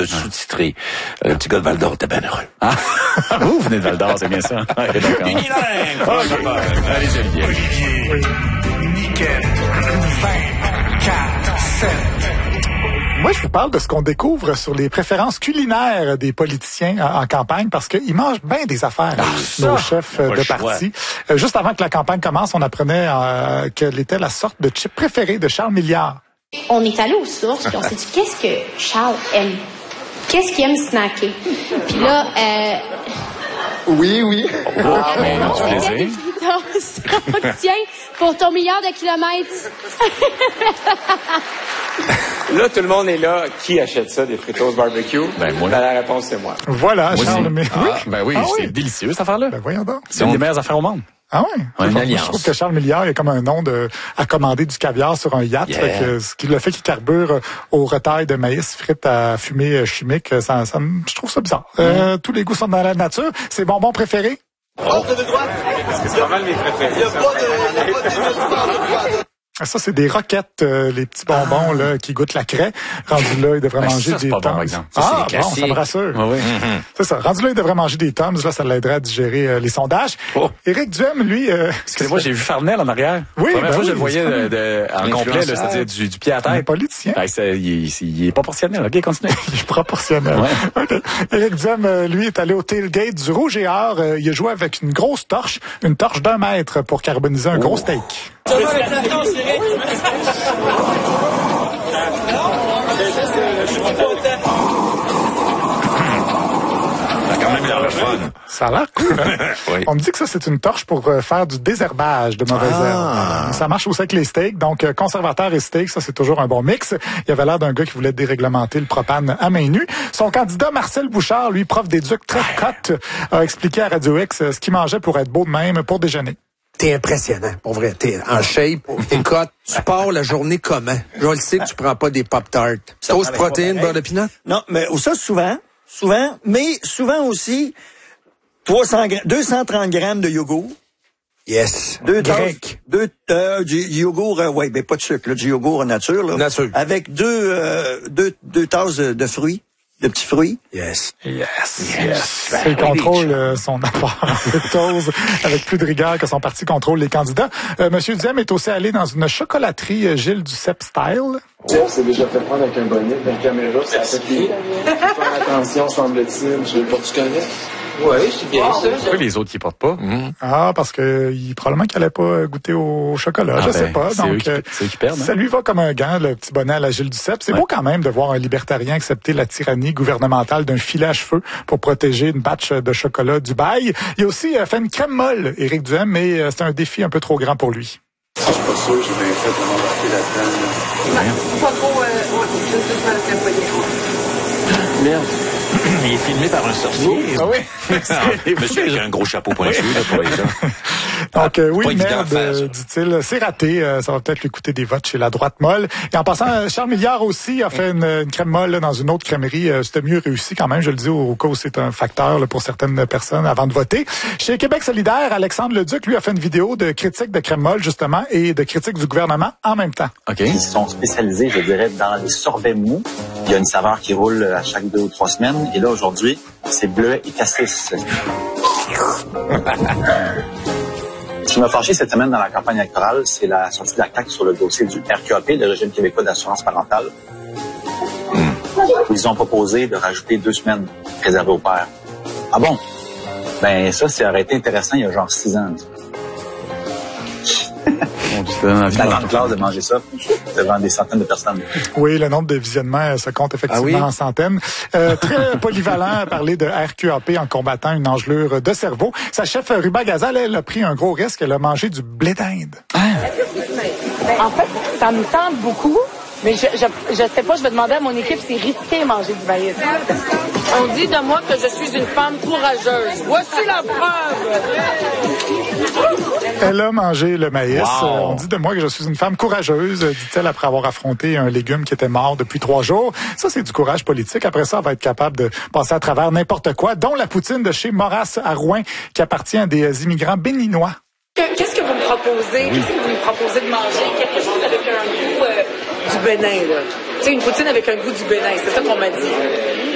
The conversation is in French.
de sous-titrer. Le petit gars de Val-d'Or était bien heureux. Ah, vous venez de Val-d'Or, c'est bien ça. Okay, d'accord. Allez, Olivier. Nickel. 5, 4, 7. Moi, je vous parle de ce qu'on découvre sur les préférences culinaires des politiciens en campagne parce qu'ils mangent bien des affaires, nos chefs de parti. Juste avant que la campagne commence, on apprenait quelle était la sorte de chip préférée de Charles Milliard. On est allé aux sources puis on s'est dit qu'est-ce que Charles aime? Qu'est-ce qu'il aime snacker? Puis là, Oui. Mais non, tu plaisir. Tiens, pour ton milliard de kilomètres. Là, tout le monde est là. Qui achète ça, des fritos barbecue? Ben, moi. Ben, la réponse, c'est moi. Voilà, Moi Charles aussi. Milliard. Ben oui, c'est délicieux, cette affaire-là. Ben voyons donc. C'est une des meilleures affaires au monde. Ah ouais? Une alliance. Je trouve que Charles Milliard est comme un nom à commander du caviar sur un yacht. Yeah. Fait que, ce qui le fait qu'il carbure au retail de maïs frites à fumée chimique, je trouve ça bizarre. Tous les goûts sont dans la nature. C'est bonbon préféré? C'est pas mal mes préférés. Ça, c'est des roquettes, les petits bonbons là qui goûtent la craie. Rendu là, il devrait manger ça, c'est des pas bon, par Tums. exemple. Ça, c'est des Bon, classiques. ça me rassure. Ah oui. C'est ça. Rendu là, il devrait manger des Tums. Là, ça l'aiderait à digérer les sondages. Oh. Éric Duhem, lui... Excusez-moi, j'ai vu Farnell en arrière. Oui, La première ben fois, oui, je le voyais en complet, là, L'influenceur. c'est-à-dire du pied à un tête. politicien. Ben, il est proportionnel. OK, continue. Il est proportionnel. Ouais. OK. Éric Duhem, lui, est allé au tailgate du Rouge et Or. Il a joué avec une grosse torche, une torche d'1 mètre pour carboniser un gros steak. Ça a quand même l'air le fun. Ça a l'air cool, hein? Oui. On me dit que ça, c'est une torche pour faire du désherbage de mauvaises herbes. Ça marche aussi avec les steaks. Donc, conservateur et steak, ça, c'est toujours un bon mix. Il avait l'air d'un gars qui voulait déréglementer le propane à main nue. Son candidat, Marcel Bouchard, lui, prof d'éduc très cote, a expliqué à Radio X ce qu'il mangeait pour être beau de même pour déjeuner. T'es impressionnant, pour vrai. T'es en shape, t'es cut. Tu pars la journée comment? Je le sais que tu prends pas des Pop-Tarts. Toast, protéines, beurre de pinot? Non, mais ça, souvent, mais souvent aussi, 230 grammes de yogourt. Yes. Grec. Du yogourt, ben pas de sucre, là, du yogourt nature, là. Nature. Avec deux tasses de fruits, de petits fruits. Yes. Yes. Il contrôle son apport en fructose avec plus de rigueur que son parti contrôle les candidats. Monsieur Duhem est aussi allé dans une chocolaterie Gilles Duceppe style. On s'est déjà fait prendre avec un bonnet, une caméra, ça fait qu'il faut faire attention, semble-t-il. Je sais pas, tu connais? Oui, c'est bien ça. Pourquoi les autres qui portent pas? Ah, parce que probablement qu'il allait pas goûter au chocolat, je sais pas. C'est Donc, eux qui perdent. ça lui va comme un gant, le petit bonnet à la Gilles Duceppe. C'est beau quand même de voir un libertarien accepter la tyrannie gouvernementale d'un filet à cheveux pour protéger une batch de chocolat Dubaï. Il a aussi fait une crème molle, Éric Duhem, mais c'est un défi un peu trop grand pour lui. Je suis pas sûr, j'ai bien fait de m'embarquer là-dedans. Pas trop, je suis Merde. Il est filmé par un sorcier. Ah oui. Monsieur avec un gros chapeau pointu, là, pour les gens. Donc, oui, pas évident merde, à faire, ça. dit-il. C'est raté. Ça va peut-être lui coûter des votes chez la droite molle. Et en passant, Charles Milliard aussi a fait une crème molle là, dans une autre crèmerie. C'était mieux réussi quand même. Je le dis au cas où c'est un facteur là, pour certaines personnes avant de voter. Chez Québec solidaire, Alexandre Leduc, lui, a fait une vidéo de critique de crème molle, justement, et de critique du gouvernement en même temps. OK. Ils sont spécialisés, je dirais, dans les sorbets mous. Il y a une saveur qui roule à chaque 2 ou 3 semaines. Et là, aujourd'hui, c'est bleu et cassis. Ce qui m'a fâché cette semaine dans la campagne électorale, c'est la sortie de la CAQ sur le dossier du RQAP, le régime québécois d'assurance parentale. Ils ont proposé de rajouter 2 semaines réservées aux pères. Ah bon? Ben ça aurait été intéressant il y a genre 6 ans. La grande classe de manger ça devant des centaines de personnes. Oui, le nombre de visionnements se compte effectivement en centaines. Très polyvalent à parler de RQAP en combattant une engelure de cerveau. Sa chef Ruba Gazal, elle a pris un gros risque. Elle a mangé du blé d'Inde. En fait, ça me tente beaucoup, mais je sais pas, je vais demander à mon équipe, c'est risqué de manger du maïs. On dit de moi que je suis une femme courageuse. Voici la preuve! Elle a mangé le maïs. Wow. On dit de moi que je suis une femme courageuse, dit-elle après avoir affronté un légume qui était mort depuis 3 jours. Ça, c'est du courage politique. Après ça, elle va être capable de passer à travers n'importe quoi, dont la poutine de chez Maurras à Rouen, qui appartient à des immigrants béninois. Qu'est-ce que vous me proposez? Qu'est-ce que vous me proposez de manger? Quelque chose avec un goût du Bénin, là. Tu sais, une poutine avec un goût du Bénin, c'est ça qu'on m'a dit.